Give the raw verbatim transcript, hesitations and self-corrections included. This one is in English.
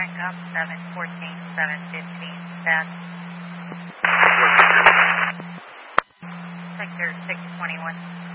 Crank up, seven fourteen, seven fifteen, set. Sector six twenty-one.